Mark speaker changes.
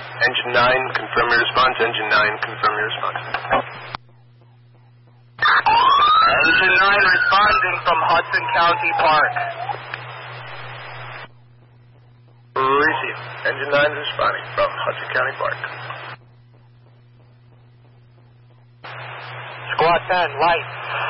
Speaker 1: Engine 9, confirm your response. Engine 9, confirm your response.
Speaker 2: Engine 9 responding from Hudson County Park.
Speaker 1: Receive. Engine 9 is responding from Hudson County Park.
Speaker 2: Squad 10, light.